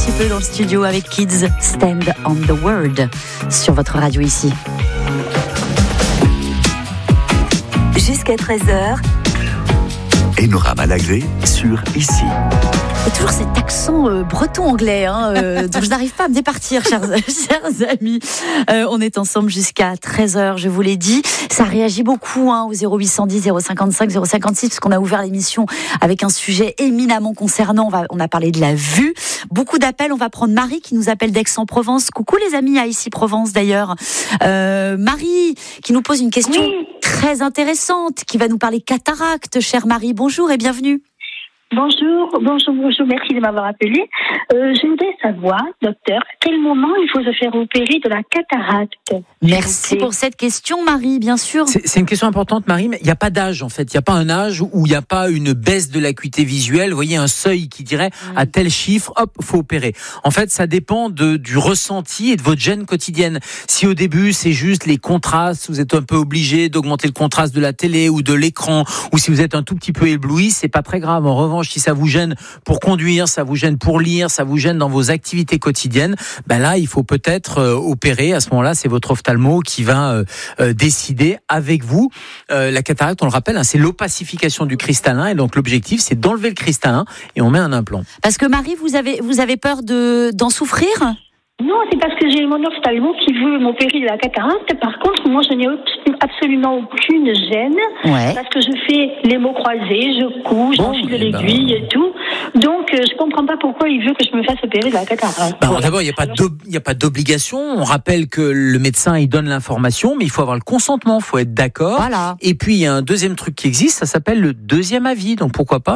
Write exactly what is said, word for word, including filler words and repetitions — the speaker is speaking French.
petit peu dans le studio avec Kids Stand on the Word sur votre radio ici. Jusqu'à treize heures. Enora Malagré sur Ici. Il y a toujours cet accent euh, breton-anglais, hein, euh, dont je n'arrive pas à me départir, chers, chers amis. Euh, on est ensemble jusqu'à treize heures, je vous l'ai dit. Ça réagit beaucoup hein, au zéro huit cent dix, zéro cinquante-cinq, zéro cinquante-six, parce qu'on a ouvert l'émission avec un sujet éminemment concernant. On, va, on a parlé de la vue. Beaucoup d'appels. On va prendre Marie qui nous appelle d'Aix-en-Provence. Coucou les amis à Issy-Provence d'ailleurs. Euh, Marie qui nous pose une question oui. très intéressante, qui va nous parler cataracte. Chère Marie, bonjour et bienvenue. Bonjour, bonjour, bonjour, merci de m'avoir appelé. Euh, je voudrais savoir, docteur, à quel moment il faut se faire opérer de la cataracte? Merci pour cette question, Marie, bien sûr. C'est, c'est une question importante, Marie, mais il n'y a pas d'âge, en fait. Il n'y a pas un âge où il n'y a pas une baisse de l'acuité visuelle. Vous voyez, un seuil qui dirait, mmh. à tel chiffre, hop, faut opérer. En fait, ça dépend de, du ressenti et de votre gêne quotidienne. Si au début, c'est juste les contrastes, vous êtes un peu obligé d'augmenter le contraste de la télé ou de l'écran, ou si vous êtes un tout petit peu ébloui, c'est pas très grave. En revanche, si ça vous gêne pour conduire, ça vous gêne pour lire, ça vous gêne dans vos activités quotidiennes, ben là, il faut peut-être euh, opérer. À ce moment-là, c'est votre ophtalmo qui va euh, euh, décider avec vous. Euh, la cataracte, on le rappelle, hein, c'est l'opacification du cristallin, et donc l'objectif, c'est d'enlever le cristallin et on met un implant. Parce que Marie, vous avez vous avez peur de d'en souffrir ? Non, c'est parce que j'ai mon ophtalmo qui veut m'opérer de la cataracte. Par contre, moi, je n'ai absolument aucune gêne. Ouais. Parce que je fais les mots croisés, je couds, bon, j'enfile de l'aiguille ben... et tout. Donc, euh, je comprends pas pourquoi il veut que je me fasse opérer de la cataracte. Ben, d'abord, il n'y a pas il n'y a pas d'obligation. On rappelle que le médecin, il donne l'information, mais il faut avoir le consentement, il faut être d'accord. Voilà. Et puis, il y a un deuxième truc qui existe, ça s'appelle le deuxième avis. Donc, pourquoi pas